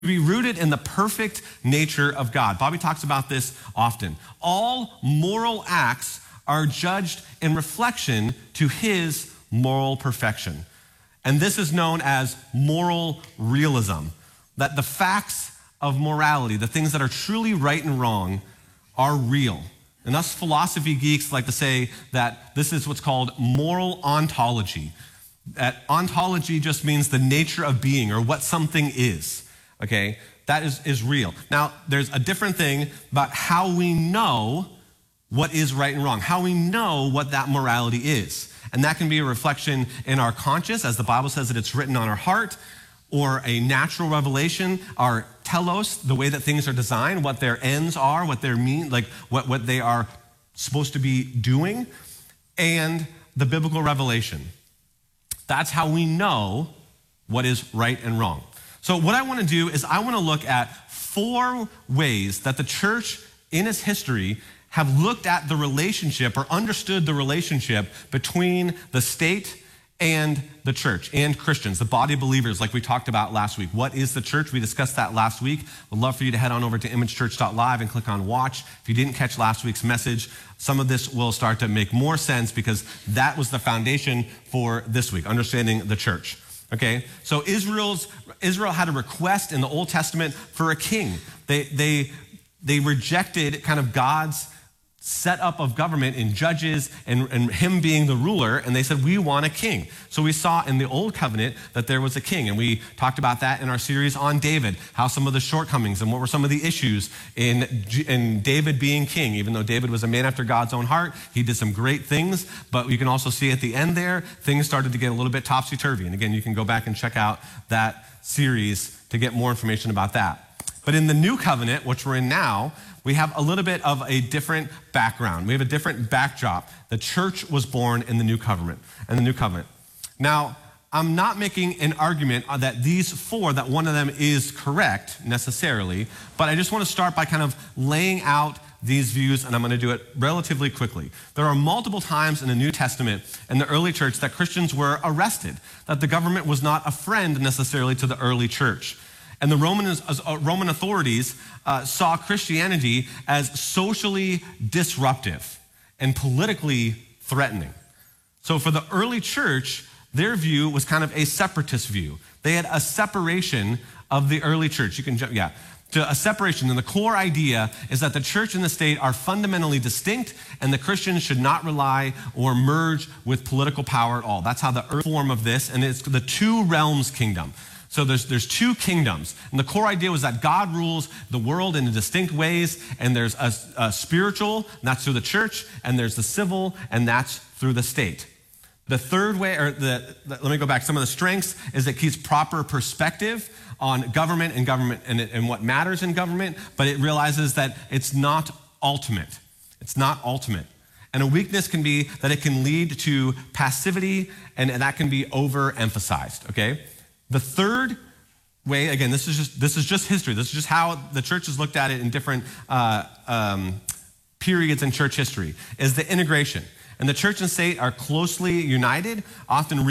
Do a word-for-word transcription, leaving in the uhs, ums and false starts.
be rooted in the perfect nature of God. Bobby talks about this often. All moral acts are judged in reflection to his moral perfection. And this is known as moral realism, that the facts of morality, the things that are truly right and wrong, are real. And us philosophy geeks like to say that this is what's called moral ontology. That ontology just means the nature of being or what something is. Okay, that is, is real. Now, there's a different thing about how we know what is right and wrong, how we know what that morality is. And that can be a reflection in our conscience, as the Bible says that it's written on our heart, or a natural revelation, our telos, the way that things are designed, what their ends are, what they mean, like what, what they are supposed to be doing, and the biblical revelation. That's how we know what is right and wrong. So what I want to do is I want to look at four ways that the church in its history have looked at the relationship or understood the relationship between the state and the church and Christians, the body of believers like we talked about last week. What is the church? We discussed that last week. We'd love for you to head on over to image church dot live and click on watch. If you didn't catch last week's message, some of this will start to make more sense because that was the foundation for this week, understanding the church. Okay, so Israel's Israel had a request in the Old Testament for a king. They they they rejected kind of God's setup of government in judges and, and him being the ruler, and they said, we want a king. So we saw in the Old Covenant that there was a king, and we talked about that in our series on David, how some of the shortcomings and what were some of the issues in, in David being king. Even though David was a man after God's own heart, he did some great things, but you can also see at the end there, things started to get a little bit topsy-turvy. And again, you can go back and check out that series to get more information about that. But in the New Covenant, which we're in now, we have a little bit of a different background. We have a different backdrop. The church was born in the New Covenant, in the New Covenant. Now, I'm not making an argument that these four, that one of them is correct necessarily, but I just want to start by kind of laying out these views, and I'm going to do it relatively quickly. There are multiple times in the New Testament in the early church that Christians were arrested, that the government was not a friend necessarily to the early church. And the Roman, uh, Roman authorities uh, saw Christianity as socially disruptive and politically threatening. So for the early church, their view was kind of a separatist view. They had a separation of the early church. You can jump, yeah. To a separation, and the core idea is that the church and the state are fundamentally distinct, and the Christians should not rely or merge with political power at all. That's how the early form of this, and it's the two realms kingdom. So there's there's two kingdoms. And the core idea was that God rules the world in distinct ways, and there's a, a spiritual, and that's through the church, and there's the civil, and that's through the state. The third way, or the, the let me go back, some of the strengths is it keeps proper perspective on government and government and, and what matters in government, but it realizes that it's not ultimate. It's not ultimate. And a weakness can be that it can lead to passivity, and, and that can be overemphasized, okay? The third way, again, this is just this is just history. This is just how the church has looked at it in different uh, um, periods in church history, is the integration. And the church and state are closely united, often